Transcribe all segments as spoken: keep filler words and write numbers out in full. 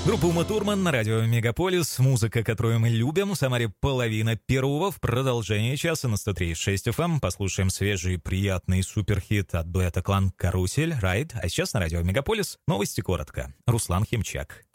Группа Ума Турман на радио Мегаполис. Музыка, которую мы любим. В Самаре половина первого. В продолжение часа на сто три и шесть эф эм послушаем свежий, приятный суперхит от дуэта «Клан Карусель» «Райд». А сейчас на радио Мегаполис новости коротко. Руслан Химчак.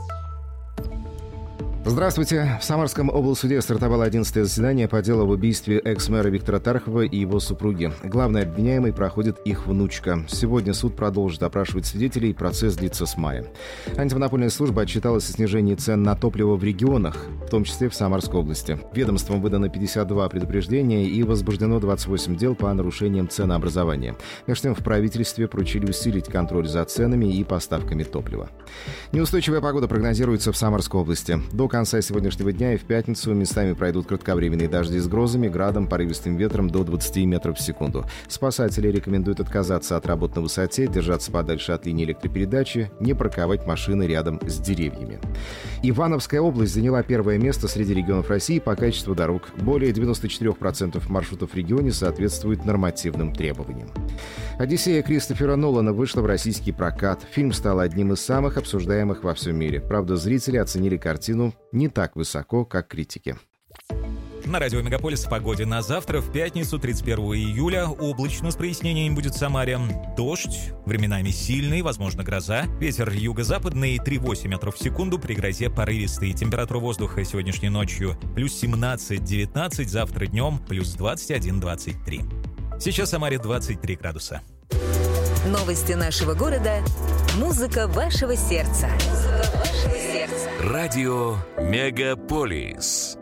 Здравствуйте. В Самарском облсуде стартовало одиннадцатое заседание по делу об убийстве экс-мэра Виктора Тархова и его супруги. Главный обвиняемый проходит их внучка. Сегодня суд продолжит опрашивать свидетелей, процесс длится с мая. Антимонопольная служба отчиталась о снижении цен на топливо в регионах, в том числе в Самарской области. Ведомством выдано пятьдесят два предупреждения и возбуждено двадцать восемь дел по нарушениям ценообразования. Между тем, в правительстве поручили усилить контроль за ценами и поставками топлива. Неустойчивая погода прогнозируется в Самарской области. До конца сегодняшнего дня и в пятницу местами пройдут кратковременные дожди с грозами, градом, порывистым ветром до двадцати метров в секунду. Спасатели рекомендуют отказаться от работ на высоте, держаться подальше от линии электропередачи, не парковать машины рядом с деревьями. Ивановская область заняла первое место среди регионов России по качеству дорог. Более девяносто четыре процента маршрутов в регионе соответствуют нормативным требованиям. «Одиссея» Кристофера Нолана вышла в российский прокат. Фильм стал одним из самых обсуждаемых во всем мире. Правда, зрители оценили картину не так высоко, как критики. На радио Мегаполис о погоде на завтра, в пятницу, тридцать первого июля. Облачно с прояснениями будет в Самаре. Дождь, временами сильный, возможно, гроза. Ветер юго-западный, три целых восемь метров в секунду, при грозе порывистый. Температура воздуха сегодняшней ночью плюс семнадцать девятнадцать, завтра днем плюс двадцать один двадцать три. Сейчас в Самаре двадцать три градуса. Новости нашего города. Музыка вашего сердца. Музыка вашего сердца. Радио Мегаполис.